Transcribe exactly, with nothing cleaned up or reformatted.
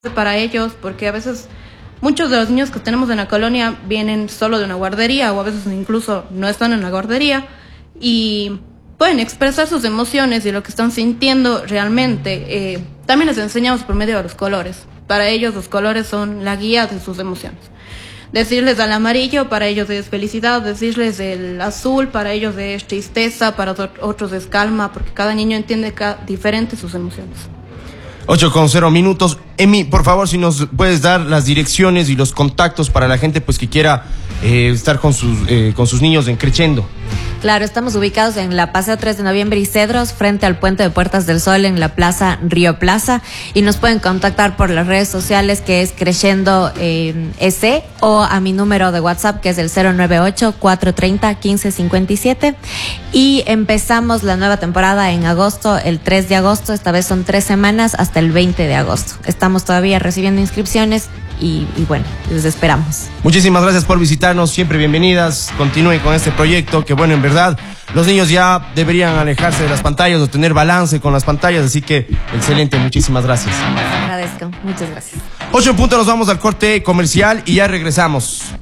para ellos, porque a veces muchos de los niños que tenemos en la colonia vienen solo de una guardería o a veces incluso no están en la guardería y pueden expresar sus emociones y lo que están sintiendo realmente. Eh, también les enseñamos por medio de los colores. Para ellos los colores son la guía de sus emociones. Decirles al amarillo, para ellos es felicidad. Decirles el azul, para ellos es tristeza, para otros es calma, porque cada niño entiende diferente sus emociones. ocho con cero minutos. Emi, por favor, si nos puedes dar las direcciones y los contactos para la gente pues que quiera eh, estar con sus, eh, con sus niños en Creciendo. Claro, estamos ubicados en la Paseo tres de Noviembre y Cedros, frente al Puente de Puertas del Sol, en la Plaza Río Plaza, y nos pueden contactar por las redes sociales, que es Creciendo eh, S, o a mi número de WhatsApp, que es el cero nueve ocho, cuatro tres cero, uno cinco cinco siete, y empezamos la nueva temporada en agosto, el tres de agosto, esta vez son tres semanas hasta el veinte de agosto. Estamos todavía recibiendo inscripciones y, y bueno, les esperamos. Muchísimas gracias por visitarnos, siempre bienvenidas, continúen con este proyecto, que bueno, en verdad, los niños ya deberían alejarse de las pantallas o tener balance con las pantallas, así que excelente, muchísimas gracias. Les agradezco, muchas gracias. Ocho en punto, nos vamos al corte comercial y ya regresamos.